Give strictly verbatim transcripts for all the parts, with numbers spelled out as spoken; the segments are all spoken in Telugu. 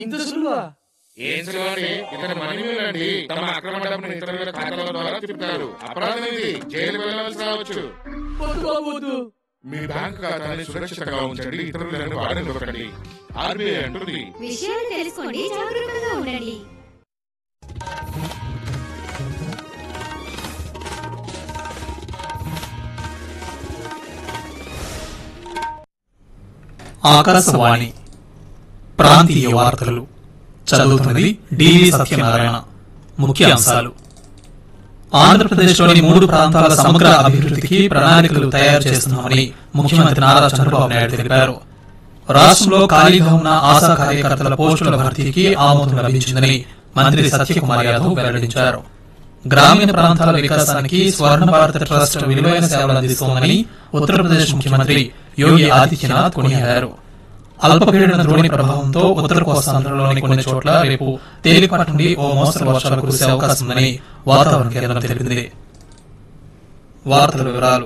ఇంత సులువా? ఏం సులువండి? ఇతని మనిషిలండి తమ అక్రమ డబ్బును ఇతరుల ఖాతాల ద్వారా తిప్పుతారు. అపరాధం ఇది. జైలుకు వెళ్ళవలసి రావచ్చు. మీ బ్యాంక్ ఖాతాని సురక్షితంగా ఉంచండి, ఇతరులను వాడనివ్వకండి. ఆర్బీఐ అంటుంది. విషయాలు తెలుసుకోండి, జాగరూకంగా ఉండండి. ఆకాశవాణి ప్రాంతీయ వార్తలు చదువుతున్నది డివి సత్యనారాయణ. ముఖ్యాంశాలు: ఆంధ్రప్రదేశ్లోని మూడు ప్రాంతాల సమగ్ర అభివృద్ధికి ప్రణాళికలు తయారు చేస్తున్నామని ముఖ్యమంత్రి నారా చంద్రబాబు నాయుడు తెలిపారు. రాష్ట్రంలో ఖాళీగా ఉన్న ఆశా కార్యకర్తల పోస్టుల భర్తీకి ఆమోదం లభించిందని మంత్రి సత్యకుమార్ యాదవ్ వెల్లడించారు. గ్రామీణ ప్రాంతాల వికాసానికి స్వర్ణ భారత ట్రస్ట్ విలువైన సేవలు అందిస్తోందని ఉత్తరప్రదేశ్ ముఖ్యమంత్రి యోగి ఆదిత్యనాథ్ కొనియాడారు. అల్పపీడన ద్రోణి ప్రభావంతో ఉత్తర కోస్తాంధ్రలోని కొన్ని చోట్ల రేపు తేలికపాటి నుండి ఓ మోస్తరు వర్షాలు కురిసే అవకాశం ఉందని వాతావరణ కేంద్రం తెలిపింది. వార్తల వివరాలు: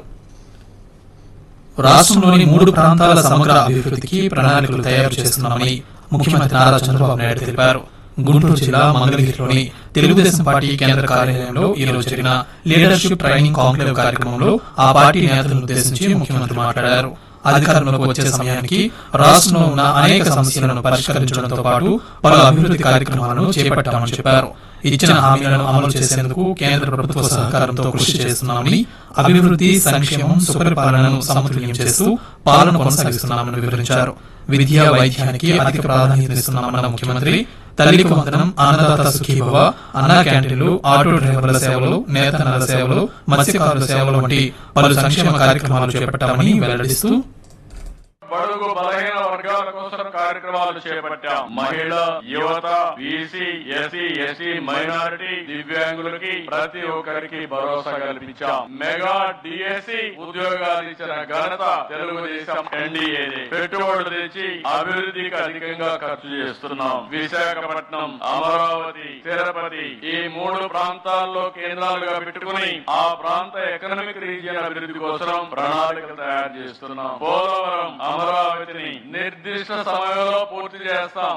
రాష్ట్రంలోని మూడు ప్రాంతాల సమగ్ర అభివృద్ధికి ప్రణాళికలు తయారు చేస్తున్నామని ముఖ్యమంత్రి నారా చంద్రబాబు నాయుడు తెలిపారు. గుంటూరు జిల్లా మంగళగిరిలోని తెలుగుదేశం పార్టీ కేంద్ర కార్యాలయంలో ఈ రోజు జరిగిన లీడర్షిప్ ట్రైనింగ్ కాంక్లేవ్ కార్యక్రమంలో ఆ పార్టీ నేతలను ఉద్దేశించి ముఖ్యమంత్రి మాట్లాడారు. అధికారంలోకి వచ్చే సమయానికి రాష్ట్రంలో ఉన్న అనేక సమస్యలను పరిష్కరించడంతో పాటు పలు అభివృద్ది కార్యక్రమాలను చేపట్టామని చెప్పారు. ఇచ్చిన హామీలను అమలు చేసేందుకు కేంద్ర ప్రభుత్వ సహకారంతో కృషి చేస్తున్నామని, అభివృద్ది, సంక్షేమం, సుపరిపాలనను సమతుల్యం చేస్తూ పాలన కొనసాగిస్తున్నామని వివరించారు. విద్య, వైద్యానికి అధిక ప్రాధాన్యతనిస్తున్నామన్న ముఖ్యమంత్రి తల్లికి వందనం, అన్నదాత సుఖీభవ, అన్నా క్యాంటీన్లు, ఆటో డ్రైవర్ల సేవలు, నేతన్నల సేవలు, మత్స్యకారుల సేవలు వంటి పలు సంక్షేమ కార్యక్రమాలు చేపట్టామని వెల్లడిస్తూ బడుగు బలహీన వర్గాల కోసం కార్యక్రమాలు చేపట్టాం. మహిళ, యువత, బీసీ, ఎస్సీ, ఎస్టీ, మైనారిటీ, దివ్యాంగులకి ప్రతి ఒక్కరికి భరోసా కల్పించాం. మెగా డిఎస్సి ఉద్యోగాలు ఇచ్చిన ఘనత తెలుగుదేశం ఎన్డీఏది. పెట్టుబడులు తెచ్చి అభివృద్ధికి అధికంగా ఖర్చు చేస్తున్నాం. విశాఖపట్నం, అమరావతి, తిరుపతి ఈ మూడు ప్రాంతాల్లో కేంద్రాలుగా పెట్టుకుని ఆ ప్రాంత ఎకనామిక్ రీజియన్ అభివృద్ధి కోసం ప్రణాళికలు తయారు చేస్తున్నాం. పోలవరం, అమరావతిని నిర్దిష్ట సమయంలో పూర్తి చేస్తాం.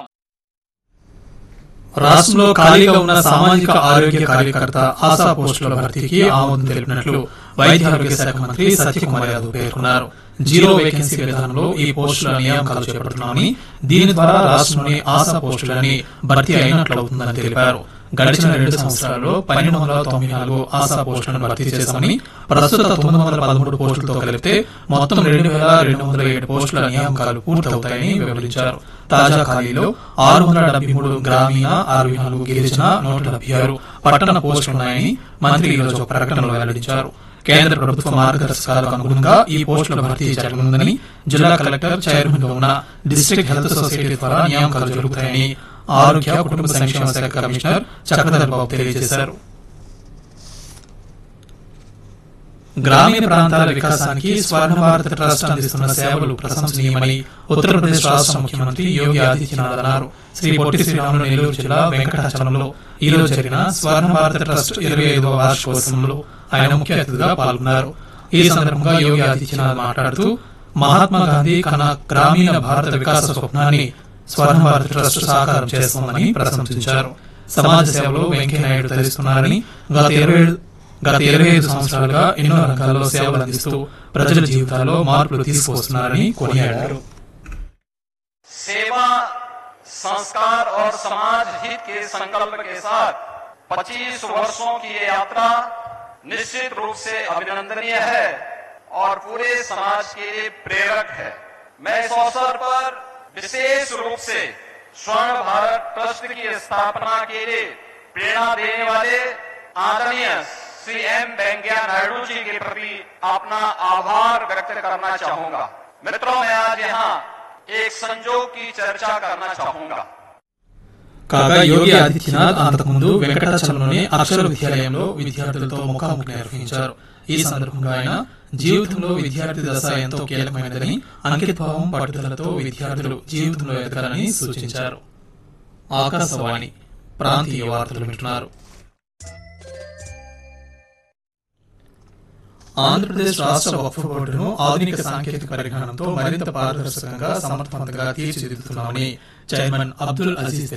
రాష్ట్రంలో ఖాళీగా ఉన్న సామాజిక ఆరోగ్య కార్యకర్త ఆశా పోస్టుల భర్తీకి ఆమోదం తెలిపినట్లు వైద్య ఆరోగ్య శాఖ మంత్రి సత్యకుమార్ యాదవ్ పేర్కొన్నారు. జీరో వేకెన్సీ విధానంలో ఈ పోస్టుల నియామకాలు చేపడుతున్నామని, దీని ద్వారా రాష్ట్రంలోని ఆశా పోస్టులని భర్తీ అయినట్లవుతుందని తెలిపారు. గడిచిన రెండు సంవత్సరాల్లో పన్నెండు వందల తొంభై నాలుగు ఆశా పోస్టులను భర్తీ చేశామని, ప్రస్తుత తొమ్మిది వందల పదమూడు పోస్టులతో కలిపితే మొత్తం రెండు వేల రెండు వందల ఏడు పోస్టుల నియామకాలు పూర్తవుతాయని వివరించారు. తాజా ఖాళీలో ఆరు వందల డెబ్బై మూడు గ్రామీణ, అరవై నాలుగు గిరిజన, నూట డెబ్బై ఆరు పట్టణ పోస్టులున్నాయని మంత్రి ఈ రోజు ప్రకటనలో వెల్లడించారు. కేంద్ర ప్రభుత్వ మార్గదర్శకాలకు అనుగుణంగా ఈ పోస్టుల భర్తీ జరగనుందని, జిల్లా కలెక్టర్ చైర్మన్ గా ఉన్న డిస్ట్రిక్ట్ హెల్త్ సొసైటీ ద్వారా నియామకాలు జరుగుతాయని ఆరోగ్య కుటుంబ సంక్షేమ శాఖ కమిషనర్ చక్రధర్ బాబు తెలియజేశారు. గ్రామీణ ప్రాంతాల వికాసానికి స్వర్ణ భారత ట్రస్ట్ అందిస్తున్న సేవలు ప్రశంసనీయమని ఉత్తరప్రదేశ్ రాష్ట్ర ముఖ్యమంత్రి యోగి ఆదిత్యనాథ్ అన్నారు. శ్రీ పొట్టి శ్రీరాములు నెల్లూరు జిల్లా వెంకటాచలంలో ఈ రోజు జరిగిన స్వర్ణ భారత ట్రస్ట్ ఇరవై ఐదవ వార్షికోత్సవంలో ఆయన ముఖ్య అతిథిగా పాల్గొన్నారు. ఈ సందర్భంగా యోగి ఆదిత్యనాథ్ మాట్లాడుతూ మహాత్మా గాంధీ కన్న గ్రామీణ భారత వికాస స్వప్నాన్ని స్వర్ణ భారత ట్రస్ట్ సాకారం చేస్తోందని ప్రశంసించారు. సమాజ సేవలో వెంకయ్యనాయుడు తరిస్తున్నారని, గత ఇరవై గత ఇరవై ఐదు సంవత్సరాలుగా ఎన్నో రంగాల్లో సేవలు అందిస్తూ ప్రజల జీవితాల్లో మార్పులు తీసుకొస్తున్నారని కొనియాడారు. सेवा, संस्कार और समाज हित के संकल्प के साथ पच्चीस वर्षों की ये यात्रा निश्चित रूप से अभिनंदनीय है और पूरे समाज के लिए प्रेरक है. मैं इस अवसर पर विशेष रूप से स्वर्ण भारत ट्रस्ट की स्थापना के लिए प्रेरणा देने वाले आदरणीय श्री एम वेंकैया नायडू जी के प्रति अपना आभार व्यक्त करना चाहूंगा. मित्रों, मैं आज यहाँ एक संजोग की चर्चा करना चाहूंगा. కాగా యోగి ఆదిత్యనాథ్ అంతకుముందు వెంకటాచలంలోని అక్షర విద్యాలయంలో విద్యార్థులతో ముఖాముఖి నిర్వహించారు. ఈ సందర్భంగా ఆయన జీవితంలో విద్యార్థి దశ ఎంతో కీలకమైనదని, అంకితభావం, పట్టుదలతో విద్యార్థులు జీవితంలో ఎదగాలని సూచించారు. ఆకాశవాణి ప్రాంతీయ వార్తలు వింటున్నారు. ఆంధ్రప్రదేశ్ రాష్ట్ర వక్ఫ్ బోర్డును ఆధునిక సాంకేతిక పరిజ్ఞానంతో మరింత పారదర్శకంగా సమర్థవంతంగా తీర్చిదిద్దుతున్నామని చైర్మన్ అబ్దుల్ అజీజ్